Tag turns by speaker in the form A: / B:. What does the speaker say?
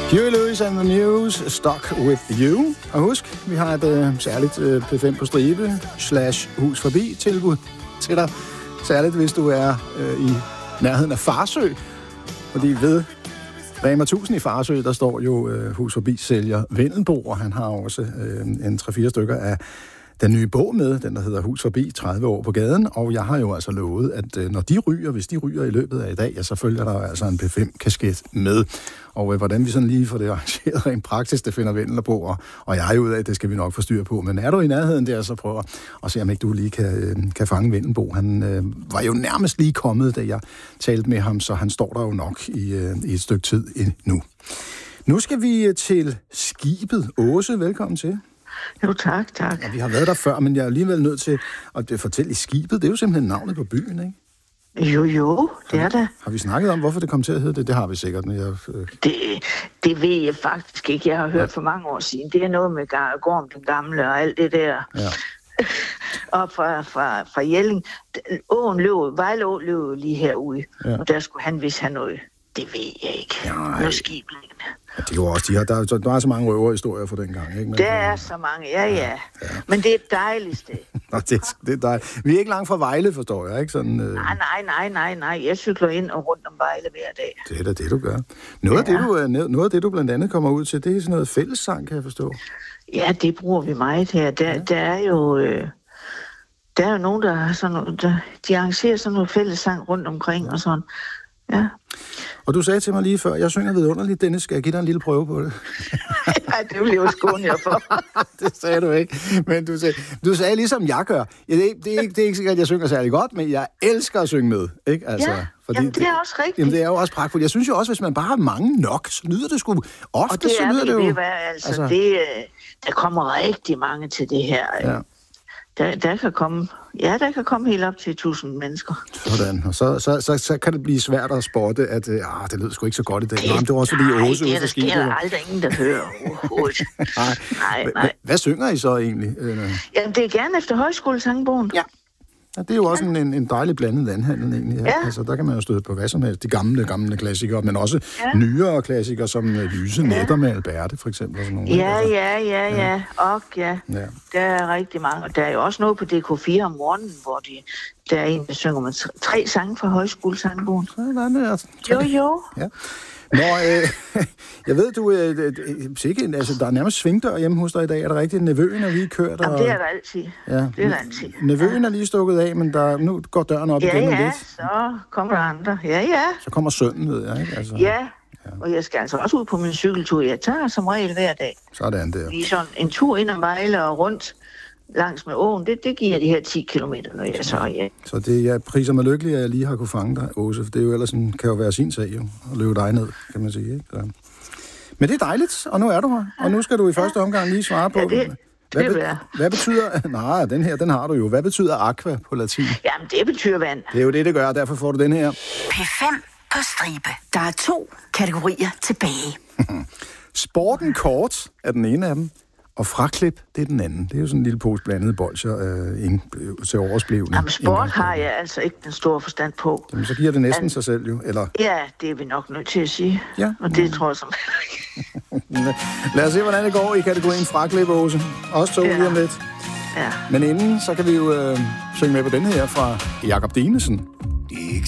A: Huey Lewis and the News, Stuck With You. Og husk, vi har et særligt P5 på stribe / hus forbi tilbud til dig. Særligt hvis du er i nærheden af Farsø. Fordi ved Rema 1000 i Farsø, der står jo hus forbi sælger Vendelbo, og han har også en 3-4 stykker af den nye bog med, den der hedder Hus forbi 30 år på gaden, og jeg har jo altså lovet, at når de ryger, hvis de ryger i løbet af i dag, ja, så følger der altså en P5-kasket med. Og hvordan vi sådan lige får det arrangeret rent praktisk, det finder Vendel på, og jeg er jo ud af, det skal vi nok få styr på. Men er du i nærheden der, så prøv at se, om ikke du lige kan fange Vendelbo. Han var jo nærmest lige kommet, da jeg talte med ham, så han står der jo nok i et stykke tid endnu. Nu skal vi til skibet. Åse, velkommen til.
B: Jo, tak.
A: Ja, vi har været der før, men jeg er alligevel nødt til at fortælle i skibet. Det er jo simpelthen navnet på byen, ikke?
B: Jo, det er det.
A: Har vi snakket om, hvorfor det kom til at hedde det? Det har vi sikkert.
B: Det ved jeg faktisk ikke. Jeg har hørt for mange år siden. Det er noget med Gorm den gamle og alt det der. Ja. Og fra Jelling. Vejle løb lige herude. Ja. Og der skulle han vist have noget. Det ved jeg ikke. Noget skiblæggende.
A: Ja, det er jo også, der er så mange røverhistorier fra den gang, ikke? Men,
B: der er så mange, ja. Men det er et dejligt sted.
A: Nå, det er dejligt. Vi er ikke langt fra Vejle, forstår jeg, ikke? Sådan,
B: Nej. Jeg cykler ind og rundt om Vejle hver dag.
A: Det er da det, du gør. Noget af det, du blandt andet kommer ud til, det er sådan noget fællessang, kan jeg forstå.
B: Ja, det bruger vi meget her. Der er jo nogen, der har sådan noget, de arrangerer sådan noget fællessang rundt omkring og sådan. Ja.
A: Og du sagde til mig lige før, jeg synger vidunderligt, Dennis, skal jeg give dig en lille prøve på det?
B: Nej, det vil jeg jo skåne jer for.
A: Det sagde du ikke, men du sagde ligesom jeg gør. Ja, det er ikke sikkert, at jeg synger særlig godt, men jeg elsker at synge med, ikke? Altså,
B: ja, fordi det er også rigtigt.
A: Jamen, det er jo også pragtfuldt. Jeg synes jo også, hvis man bare har mange nok, så nyder det sgu ofte,
B: og det
A: så nyder det jo.
B: Altså, der kommer rigtig mange til det her. Ja. Der kan komme helt op til 1000 mennesker.
A: Sådan, og så kan det blive svært at spotte, at det lød sgu ikke så godt i dag. Det var også fordi Åse ude for skibet.
B: Det er der aldrig ingen, der hører overhovedet. Nej.
A: Hvad synger I så egentlig?
B: Jamen, det er gerne efter højskolesangbogen.
A: Ja. Ja, det er jo også en dejlig blandet landhandel egentlig. Ja. Altså, der kan man jo støde på hvad som helst. De gamle klassikere, men også nyere klassikere, som Lyse Nætter med Alberte, for eksempel. Og sådan nogle,
B: ja. Der er rigtig mange. Og der er jo også noget på DK4 om morgenen, hvor der er en, der synger med 3 sange fra højskolesangbogen. Jo. Ja.
A: Nå, jeg ved, du der er nærmest svingdør hjemme hos dig i dag. Er det rigtigt? Nevøen er lige kørt?
B: Jamen, det er der altid. Ja. Det er der altid.
A: Nevøen er lige stukket af, men nu går døren op igen lidt.
B: Ja, så kommer der andre. Ja.
A: Så kommer sønnen, ved jeg, ikke? Altså,
B: ja, og jeg skal altså også ud på min cykeltur. Jeg tager som regel hver dag.
A: Sådan der.
B: Lige sådan en tur ind om Vejle og rundt langs med åen, det giver de her 10 kilometer, når jeg så
A: Så jeg priser mig lykkelig, at jeg lige har kunne fange dig, Åse, for det er jo ellers kan jo være sin sag, jo, at løbe dig ned, kan man sige, ikke? Så. Men det er dejligt, og nu er du her, og nu skal du i første omgang lige svare på, hvad betyder, den har du jo, hvad betyder aqua på latin?
B: Jamen, det betyder vand.
A: Det er jo det gør, og derfor får du den her.
C: P5 på stribe. Der er 2 kategorier tilbage.
A: Sporten kort er den ene af dem. Og fraklip, det er den anden. Det er jo sådan en lille pose blandede bolcher til oversblevende.
B: Jamen, sport har jeg altså ikke den store forstand på.
A: Jamen, så giver det næsten sig selv jo, eller?
B: Ja, det er vi nok nødt til at sige.
A: Ja.
B: Og det tror jeg som
A: Lad os se, hvordan det går i kategorien fraklip, Åse. Også 2 lige om lidt.
B: Ja.
A: Men inden, så kan vi jo synge med på den her fra Jakob Dinesen.